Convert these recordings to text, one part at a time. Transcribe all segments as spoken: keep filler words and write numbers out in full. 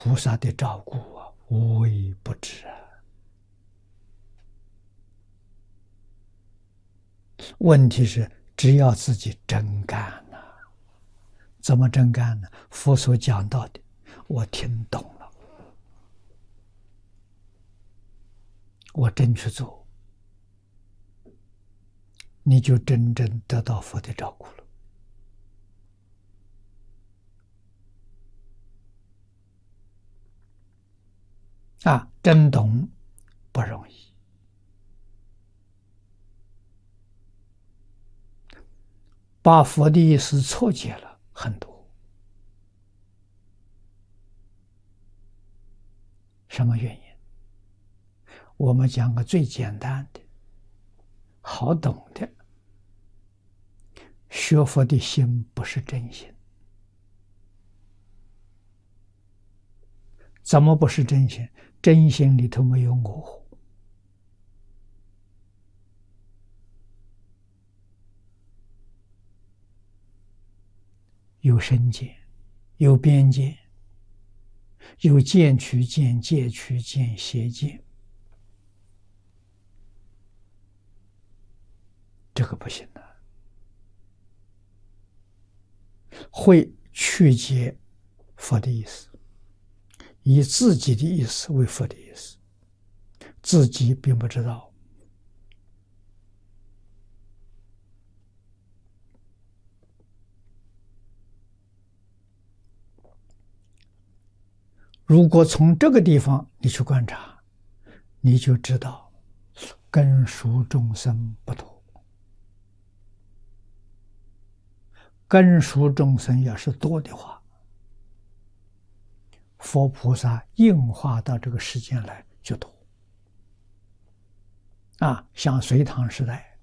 菩萨的照顾啊，无微不至啊。问题是，只要自己真干呐、啊，怎么真干呢？佛所讲到的，我听懂了，我真去做，你就真正得到佛的照顾了。啊，真懂不容易。把佛的意思错解了很多。什么原因？我们讲个最简单的、好懂的，学佛的心不是真心。怎么不是真心？真心里头没有我，有身见，有边界，有见取见、戒取见、邪见，这个不行的。会曲解佛的意思，以自己的意思为佛的意思，自己并不知道。如果从这个地方你去观察，你就知道根属众生不同。根属众生要是多的话，佛菩萨应化到这个世间来就多。啊，像隋唐时代，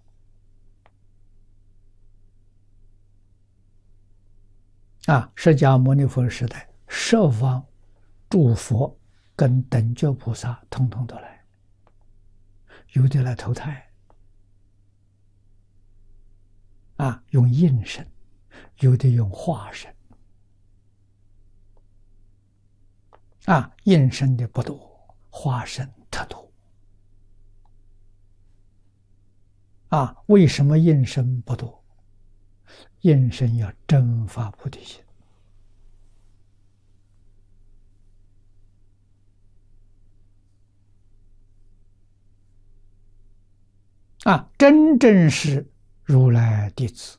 啊，释迦牟尼佛时代，十方诸佛跟等觉菩萨统统都来，有的来投胎，啊，用应身，有的用化身，啊，应身的不多，化身特多。啊，为什么应身不多？应身要真发菩提心。啊，真正是如来弟子。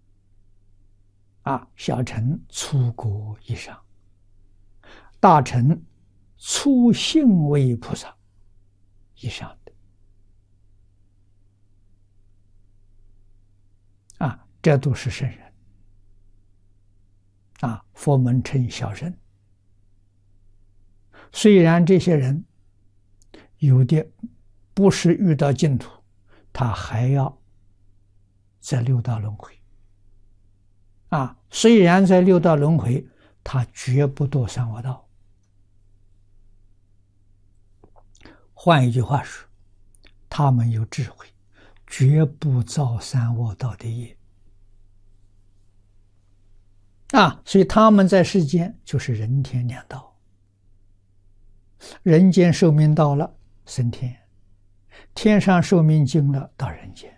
啊，小乘出国以上，大乘出信位菩萨以上的。啊，这都是圣人。啊，佛门称小圣。虽然这些人有的不是遇到净土，他还要在六道轮回。啊，虽然在六道轮回，他绝不堕三恶道。换一句话说，他们有智慧，绝不造三恶道的业。啊，所以他们在世间就是人天两道。人间寿命到了，升天；天上寿命尽了，到人间。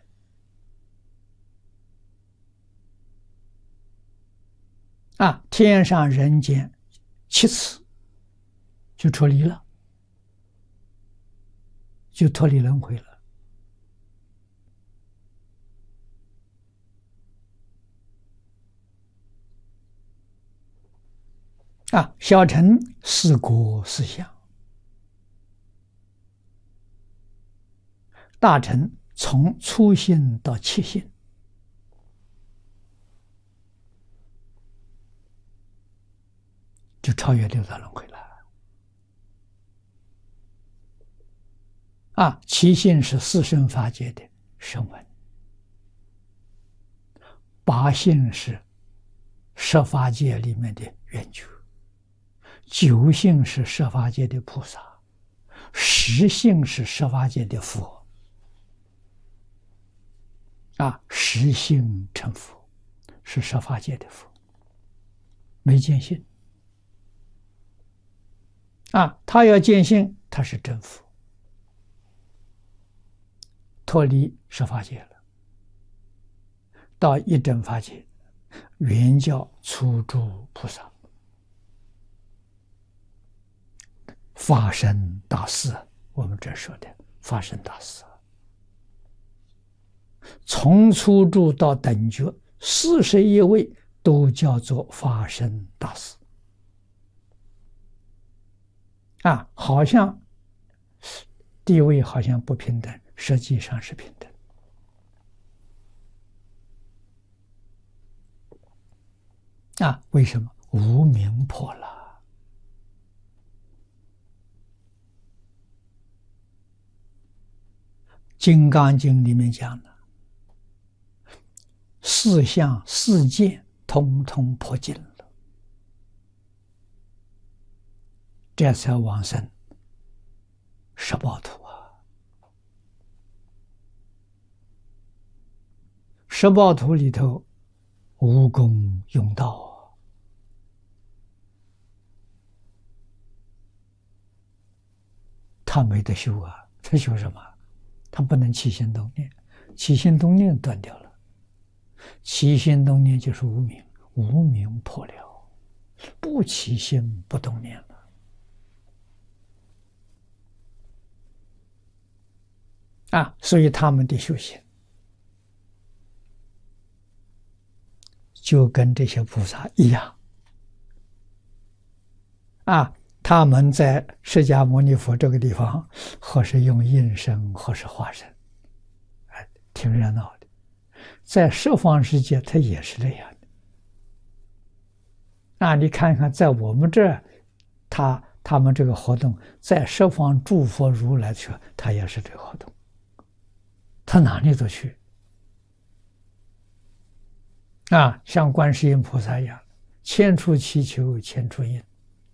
啊，天上人间七次就出离了，就脱离轮回了。啊，小乘四果四相，大乘从初信到七信。就超越六道轮回了。啊，七信是四圣法界的声闻，八信是十法界里面的圆觉，九信是十法界的菩萨，十信是十法界的佛。啊，十信成佛是十法界的佛，没见性。 啊，他要见性，他是真佛，脱离十法界了，到一真法界，原教初住菩萨，法身大士，我们这说的法身大士，从初住到等觉，四十一位都叫做法身大士。啊，好像地位好像不平等，实际上是平等。啊，为什么？无明破了。《金刚经》里面讲的，四相四见通通破尽了。这才往生十报土啊！十报土里头，无功用道啊，他没得修啊！他修什么？他不能起心动念，起心动念断掉了，起心动念就是无明，无明破了，不起心不动念了。啊，所以他们的修行就跟这些菩萨一样。啊，他们在释迦牟尼佛这个地方，或是用应身，或是化身，哎，挺热闹的。在十方世界，它也是这样的。啊，你看看，在我们这儿，他他们这个活动，在十方诸佛如来去，他也是这个活动。他哪里都去啊，像观世音菩萨一样，千处祈求千处应。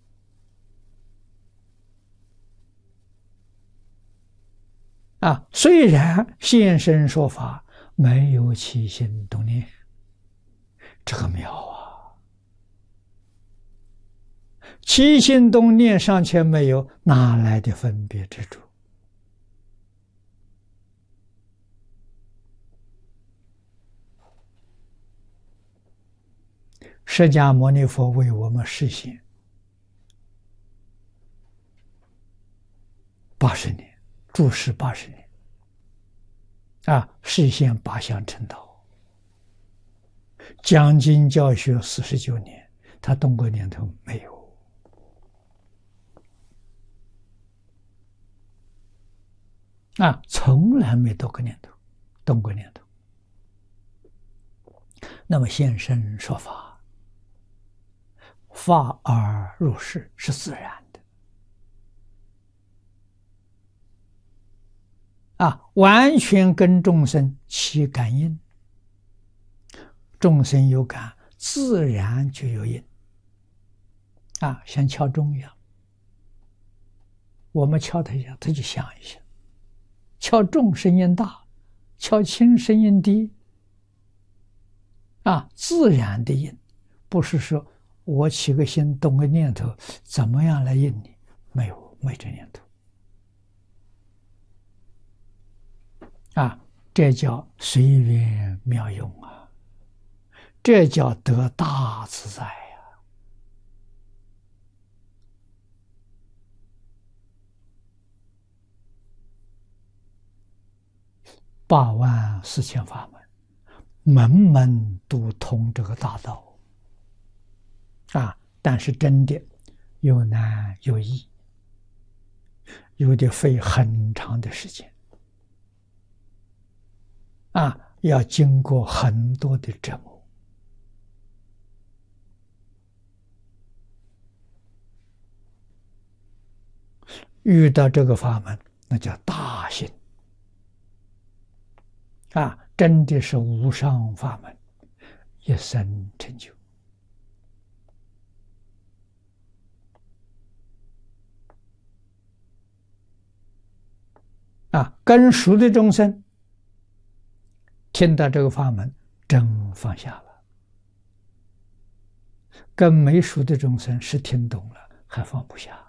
啊，虽然现身说法，没有起心动念，这个妙啊！起心动念尚且没有，哪来的分别之处？释迦牟尼佛为我们示现八十年，住世八十年，啊，示现八相成道，讲经教学四十九年，他动过念头没有？啊，从来没动过念头，动过念头。那么现身说法。发而入世是自然的，啊，完全跟众生起感应，众生有感，自然就有应，啊，像敲钟一样，我们敲它一下，它就响一下，敲重声音大，敲轻声音低，啊，自然的应，不是说我起个心动个念头，怎么样来应你？没有，没这念头。啊，这叫随缘妙用啊，这叫得大自在呀、八万四千法门，门门都通这个大道。啊，但是真的有难有易，有的费很长的时间，啊，要经过很多的折磨。遇到这个法门，那叫大幸啊！真的是无上法门，一生成就。啊，跟熟的众生听到这个法门，真放下了；跟没熟的众生是听懂了，还放不下。